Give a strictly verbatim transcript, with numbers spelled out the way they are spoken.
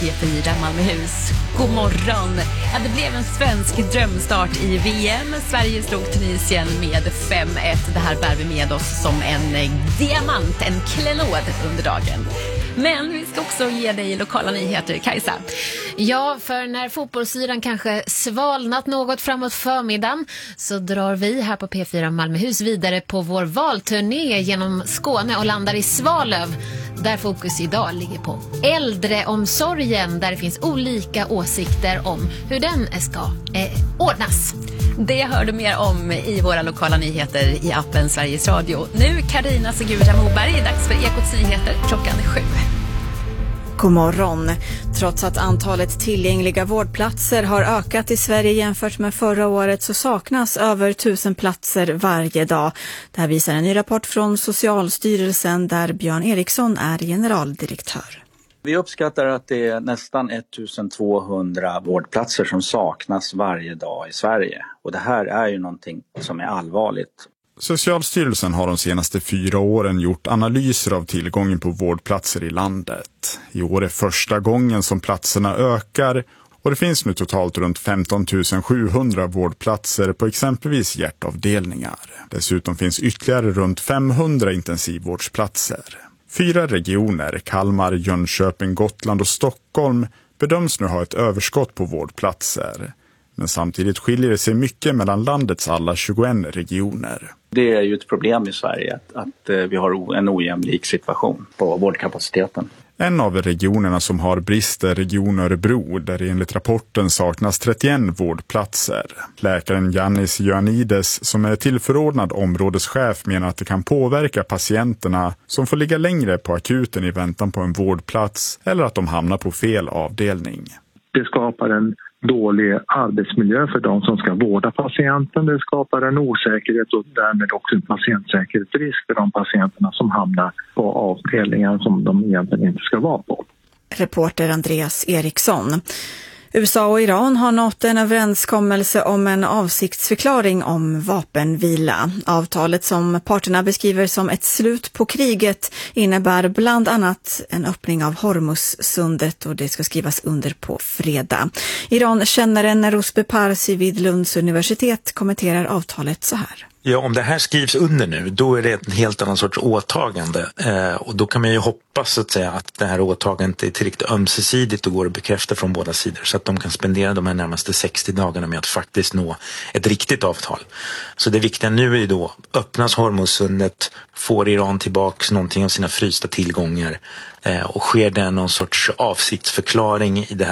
P fyra Malmöhus. God morgon. Ja, det blev en svensk drömstart i V M. Sverige slog Tunisien med fem ett. Det här bär vi med oss som en diamant, en klenod under dagen. Men vi ska också ge dig lokala nyheter, Kajsa. Ja, för när fotbollsyran kanske svalnat något framåt förmiddagen så drar vi här på P fyra Malmöhus vidare på vår valturné genom Skåne och landar i Svalöv. Där fokus idag ligger på äldreomsorgen, där det finns olika åsikter om hur den ska eh, ordnas. Det hör du mer om i våra lokala nyheter i appen Sveriges Radio. Nu Carina Sigurda Moberg, dags för Ekots nyheter klockan sju. God morgon. Trots att antalet tillgängliga vårdplatser har ökat i Sverige jämfört med förra året så saknas över tusen platser varje dag. Det här visar en ny rapport från Socialstyrelsen där Björn Eriksson är generaldirektör. Vi uppskattar att det är nästan ettusentvåhundra vårdplatser som saknas varje dag i Sverige. Och det här är ju någonting som är allvarligt. Socialstyrelsen har de senaste fyra åren gjort analyser av tillgången på vårdplatser i landet. I år är första gången som platserna ökar och det finns nu totalt runt femton tusen sjuhundra vårdplatser på exempelvis hjärtavdelningar. Dessutom finns ytterligare runt femhundra intensivvårdsplatser. Fyra regioner, Kalmar, Jönköping, Gotland och Stockholm, bedöms nu ha ett överskott på vårdplatser. Men samtidigt skiljer det sig mycket mellan landets alla tjugoen regioner. Det är ju ett problem i Sverige att, att vi har en ojämlik situation på vårdkapaciteten. En av regionerna som har brister är Region Örebro, där det enligt rapporten saknas trettioen vårdplatser. Läkaren Yannis Ioannidis, som är tillförordnad områdeschef, menar att det kan påverka patienterna som får ligga längre på akuten i väntan på en vårdplats eller att de hamnar på fel avdelning. Det skapar en dålig arbetsmiljö för de som ska vårda patienten. Det skapar en osäkerhet och därmed också en patientsäkerhetsrisk för de patienterna som hamnar på avdelningar som de egentligen inte ska vara på. Reporter Andreas Eriksson. U S A och Iran har nått en överenskommelse om en avsiktsförklaring om vapenvila. Avtalet som parterna beskriver som ett slut på kriget innebär bland annat en öppning av Hormuzsundet och det ska skrivas under på fredag. Iran-kännaren Rusbe Parsi vid Lunds universitet kommenterar avtalet så här. Ja, om det här skrivs under nu, då är det en helt annan sorts åtagande. Eh, och då kan man ju hoppas att, säga, att det här åtagandet är tillräckligt ömsesidigt och går att bekräfta från båda sidor. Så att de kan spendera de här närmaste sextio dagarna med att faktiskt nå ett riktigt avtal. Så det viktiga nu är ju då, öppnas Hormuzsundet, får Iran tillbaka någonting av sina frysta tillgångar. Eh, och sker det någon sorts avsiktsförklaring i det här